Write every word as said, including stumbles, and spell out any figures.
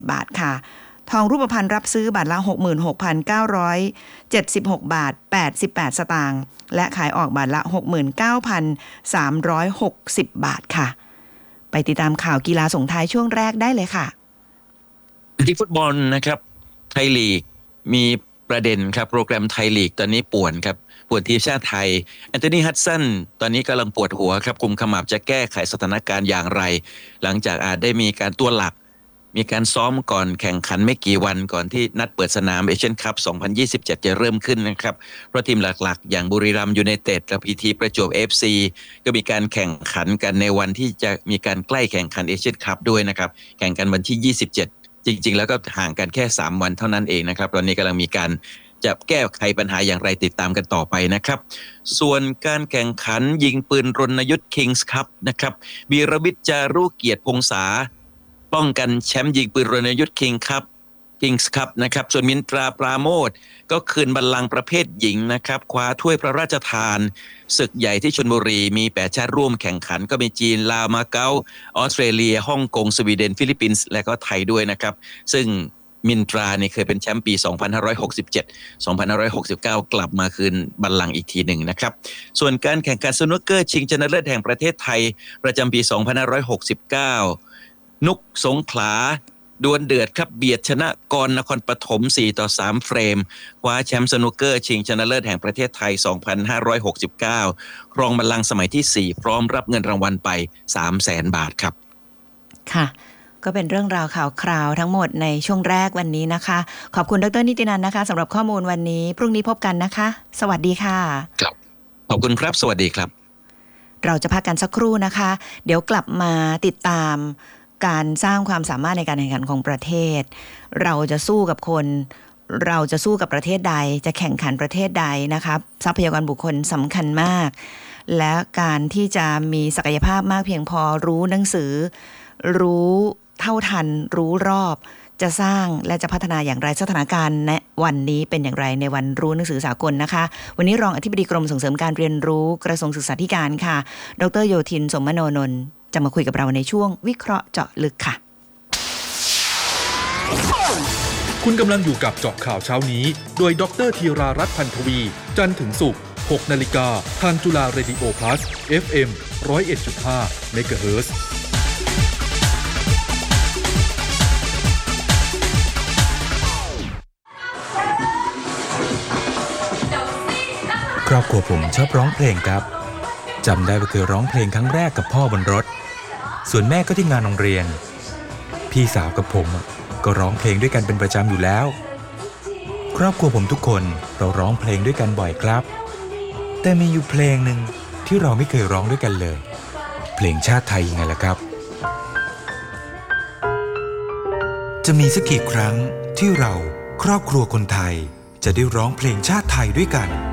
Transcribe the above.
บาทค่ะทองรูปพรรณรับซื้อบาทละ หกหมื่นหกพันเก้าร้อยเจ็ดสิบหก บาทแปดสิบแปดสตางค์และขายออกบาทละ หกหมื่นเก้าพันสามร้อยหกสิบ บาทค่ะไปติดตามข่าวกีฬาส่งท้ายช่วงแรกได้เลยค่ะที่ฟุตบอลนะครับไทยลีกมีประเด็นครับโปรแกรมไทยลีกตอนนี้ป่วนครับป่วนทีมชาติไทยแอนโทนีฮัดสันตอนนี้กำลังปวดหัวครับกุมขมับจะแก้ไขสถานการณ์อย่างไรหลังจากอาจได้มีการตัวหลักมีการซ้อมก่อนแข่งขันไม่กี่วันก่อนที่นัดเปิดสนามเอเชียนคัพสองพันยี่สิบเจ็ดจะเริ่มขึ้นนะครับเพราะทีมหลักๆอย่างบุรีรัมย์ยูไนเต็ดและพีทีประจวบ เอฟ ซี ก็มีการแข่งขันกันในวันที่จะมีการใกล้แข่งขันเอเชียนคัพด้วยนะครับแข่งกันวันที่ยี่สิบเจ็ดจริงๆแล้วก็ห่างกันแค่สามวันเท่านั้นเองนะครับตอนนี้กำลังมีการจะแก้ไขปัญหาอย่างไรติดตามกันต่อไปนะครับส่วนการแข่งขันยิงปืนรณยุทธ์คิงส์คัพนะครับวีรวิทย์จารุเกียรติพงษาป้องกันแชมป์ยิงปืนรณยุทธ์คิงคัพคิงส์คัพนะครับส่วนมินตราปราโมทก็คืนบัลลังก์ประเภทหญิงนะครับคว้าถ้วยพระราชทานศึกใหญ่ที่ชลบุรีมีแปดชาติร่วมแข่งขันก็มีจีนลาวมาเก๊าออสเตรเลียฮ่องกงสวีเดนฟิลิปปินส์และก็ไทยด้วยนะครับซึ่งมินตราเนี่ยเคยเป็นแชมป์ปีสองพันห้าร้อยหกสิบเจ็ด สองพันห้าร้อยหกสิบเก้ากลับมาคืนบัลลังก์อีกทีหนึ่งนะครับส่วนการแข่งขันสนุกเกอร์ชิงชนะเลิศแห่งประเทศไทยประจำปีสองพันห้าร้อยหกสิบเก้านุกสงขลาดวลเดือดครับเบียดชนะกรนครปฐมสี่ต่อสามเฟรมคว้าแชมป์สนุกเกอร์ชิงชนะเลิศแห่งประเทศไทยสองพันห้าร้อยหกสิบเก้าครองบัลลังก์สมัยที่สี่พร้อมรับเงินรางวัลไป สามแสน บาทครับค่ะก็เป็นเรื่องราวข่าวคราวทั้งหมดในช่วงแรกวันนี้นะคะขอบคุณดร.นิตินันท์นะคะสำหรับข้อมูลวันนี้พรุ่งนี้พบกันนะคะสวัสดีค่ะครับขอบคุณครับสวัสดีครับเราจะพักกันสักครู่นะคะเดี๋ยวกลับมาติดตามการสร้างความสามารถในการแข่งขันของประเทศเราจะสู้กับคนเราจะสู้กับประเทศใดจะแข่งขันประเทศใดนะคะทรัพยากรบุคคลสำคัญมากและการที่จะมีศักยภาพมากเพียงพอรู้หนังสือรู้เท่าทันรู้รอบจะสร้างและจะพัฒนาอย่างไรสถานการณ์ในวันนี้เป็นอย่างไรในวันรู้หนังสือสากลนะคะวันนี้รองอธิบดีกรมส่งเสริมการเรียนรู้กระทรวงศึกษาธิการค่ะดร.โยธินสมโนนนท์จะมาคุยกับเราในช่วงวิเคราะห์เจาะลึกค่ะคุณกำลังอยู่กับเจาะข่าวเช้านี้โดยดร.ธีรารัตน์พันธวีจันทร์ถึงศุกร์ หกนาฬิกาทางจุฬาเรดิโอพลัส เอฟ เอ็ม หนึ่งศูนย์เอ็ดจุดห้า เมกะเฮิรตซ์ครอบครัวผมชอบร้องเพลงครับจำได้ว่าเคยร้องเพลงครั้งแรกกับพ่อบนรถส่วนแม่ก็ที่งานโรงเรียนพี่สาวกับผมก็ร้องเพลงด้วยกันเป็นประจำอยู่แล้วครอบครัวผมทุกคนเราร้องเพลงด้วยกันบ่อยครับแต่มีอยู่เพลงหนึ่งที่เราไม่เคยร้องด้วยกันเลยเพลงชาติไทยยังไงล่ะครับจะมีสักกี่ครั้งที่เราครอบครัวคนไทยจะได้ร้องเพลงชาติไทยด้วยกัน